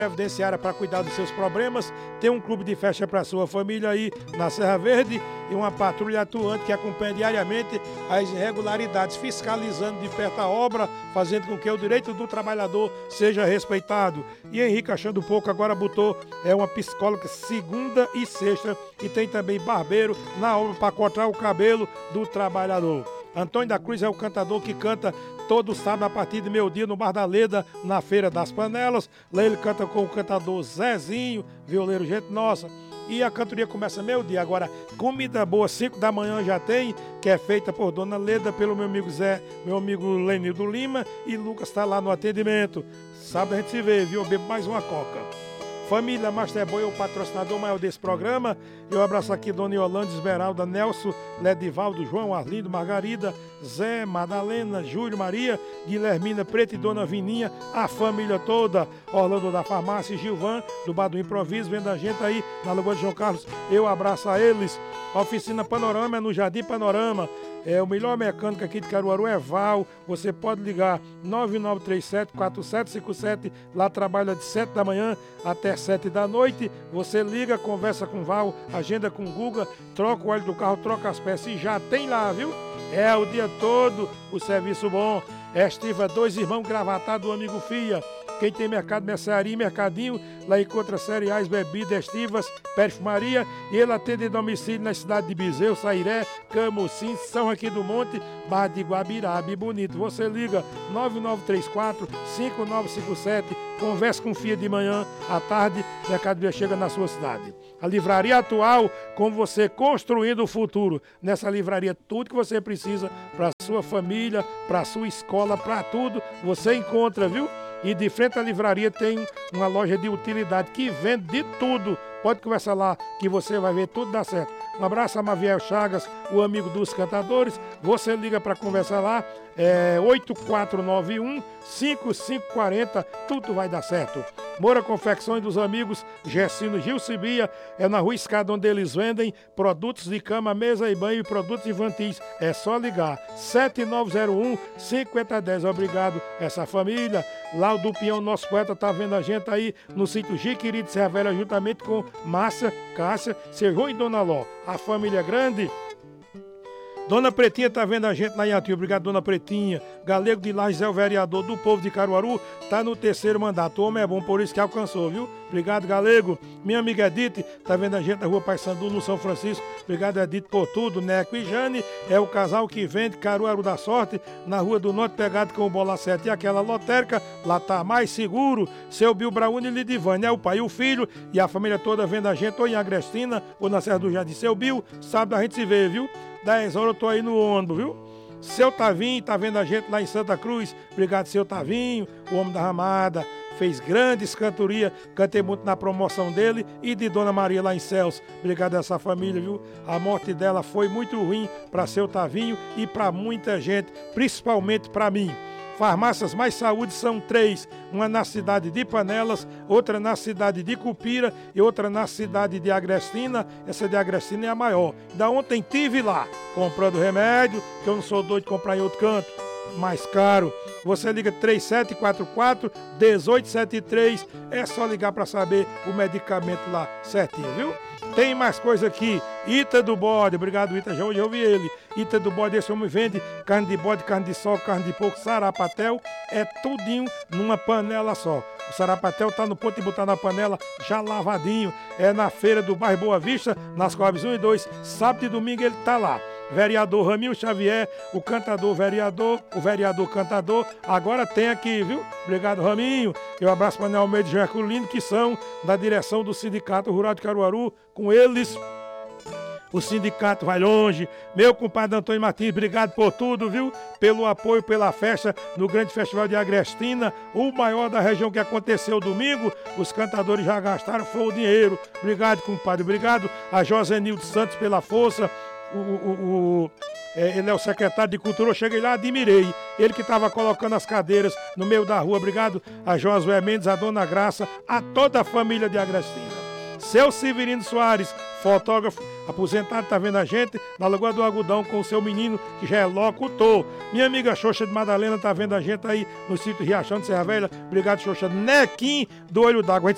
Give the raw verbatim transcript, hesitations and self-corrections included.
previdenciária para cuidar dos seus problemas, tem um clube de festa para sua família aí na Serra Verde e uma patrulha atuante que acompanha diariamente as irregularidades, fiscalizando de perto a obra, fazendo com que o direito do trabalhador seja respeitado. E Henrique, achando pouco, agora botou é uma psicóloga segunda e sexta e tem também barbeiro na obra para cortar o cabelo do trabalhador. Antônio da Cruz é o cantador que canta todo sábado a partir de meio-dia no Bar da Leda, na Feira das Panelas. Lá ele canta com o cantador Zezinho, violeiro gente nossa. E a cantoria começa meio-dia. Agora, comida boa, cinco da manhã já tem, que é feita por Dona Leda, pelo meu amigo Zé, meu amigo Lenildo Lima, e Lucas está lá no atendimento. Sábado a gente se vê, viu? Eu bebo mais uma coca. Família Masterboy é o patrocinador maior desse programa. Eu abraço aqui Dona Yolanda, Esmeralda, Nelson, Ledivaldo, João, Arlindo, Margarida, Zé, Madalena, Júlio, Maria, Guilhermina, Preta e Dona Vininha, a família toda. Orlando da Farmácia, Gilvan, do Bar do Improviso, vendo a gente aí na Lagoa de João Carlos. Eu abraço a eles. Oficina Panorama é no Jardim Panorama. É o melhor mecânico aqui de Caruaru é Val. Você pode ligar nove nove três sete, quatro sete cinco sete. Lá trabalha de sete da manhã até sete da noite. Você liga, conversa com Val, agenda com o Guga, troca o óleo do carro, troca as peças e já tem lá, viu? É o dia todo o serviço bom. Estiva, dois irmãos gravatados do amigo Fia. Quem tem mercado, mercearia e mercadinho, lá encontra cereais, bebidas, estivas, perfumaria, e ele atende domicílio na cidade de Bezerro, Sairé, Camocim, São aqui do Monte, Barra de Guabirabe, bonito. Você liga nove nove três quatro, cinco nove cinco sete, converse com Fia de manhã, à tarde, mercadoria chega na sua cidade. A Livraria Atual, com você construindo o futuro. Nessa livraria, tudo que você precisa para sua família, para sua escola, para tudo, você encontra, viu? E de frente à livraria tem uma loja de utilidade que vende de tudo. Pode conversar lá que você vai ver tudo dar certo. Um abraço a Maviel Chagas, o amigo dos cantadores. Você liga para conversar lá, é oito quatro nove um, cinco cinco quatro zero, tudo vai dar certo. Moura Confecções dos amigos Gessino Gil Cibia, é na Rua Escada onde eles vendem produtos de cama, mesa e banho e produtos infantis. É só ligar, sete nove zero um, cinco zero um zero. Obrigado, essa família. Lá o do Pião, nosso poeta, tá vendo a gente aí no sítio Jiquiri de Serra Velha, juntamente com Márcia, Cássia, Serrão e Dona Ló. A família grande. Dona Pretinha tá vendo a gente lá em Atinho. Obrigado, Dona Pretinha. Galego de Lages é o vereador do povo de Caruaru. Tá no terceiro mandato. O homem é bom, por isso que alcançou, viu? Obrigado, Galego. Minha amiga Edith tá vendo a gente na Rua Paissandu, no São Francisco. Obrigado, Edith, por tudo. Neco e Jane é o casal que vende Caruaru da Sorte, na Rua do Norte, pegado com o Bola sete e aquela lotérica. Lá tá mais seguro. Seu Bill Brauni e Lidivane é o pai e o filho. E a família toda vendo a gente ou em Agrestina ou na Serra do Jardim. Seu Bill, sábado a gente se vê, viu? dez horas eu tô aí no ônibus, viu? Seu Tavinho tá vendo a gente lá em Santa Cruz. Obrigado, seu Tavinho, o homem da ramada. Fez grandes cantorias, cantei muito na promoção dele e de Dona Maria lá em Céus. Obrigado a essa família, viu? A morte dela foi muito ruim para seu Tavinho e para muita gente, principalmente para mim. Farmácias Mais Saúde são três, uma na cidade de Panelas, outra na cidade de Cupira e outra na cidade de Agrestina. Essa de Agrestina é a maior. Da ontem tive lá, comprando remédio, que eu não sou doido de comprar em outro canto, mais caro. Você liga três sete quatro quatro, um oito sete três, é só ligar para saber o medicamento lá certinho, viu? Tem mais coisa aqui, Ita do Bode, obrigado Ita, já ouvi ele. Ita do Bode, esse homem vende carne de bode, carne de sol, carne de porco, sarapatel, é tudinho numa panela só. O sarapatel tá no ponto de botar na panela, já lavadinho, é na feira do bairro Boa Vista, nas Coabs um e dois, sábado e domingo ele tá lá. Vereador Ramil Xavier, o cantador vereador, o vereador cantador, agora tem aqui, viu? Obrigado, Raminho. Eu abraço para Manuel Almeida e Jaculino, que são da direção do Sindicato Rural de Caruaru. Com eles, o sindicato vai longe. Meu compadre Antônio Martins, obrigado por tudo, viu? Pelo apoio, pela festa no Grande Festival de Agrestina, o maior da região que aconteceu domingo. Os cantadores já gastaram, foi o dinheiro. Obrigado, compadre. Obrigado a Josenildo Santos pela força. O, o, o, é, ele é o secretário de Cultura, eu cheguei lá, admirei. Ele que estava colocando as cadeiras no meio da rua. Obrigado a Josué Mendes, a Dona Graça, a toda a família de Agrestina. Seu Severino Soares, fotógrafo, aposentado, tá vendo a gente na Lagoa do Algodão com o seu menino, que já é locutor. Minha amiga Xoxa de Madalena tá vendo a gente aí no sítio Riachão de Serra Velha. Obrigado, Xoxa. Nequim do Olho d'Água.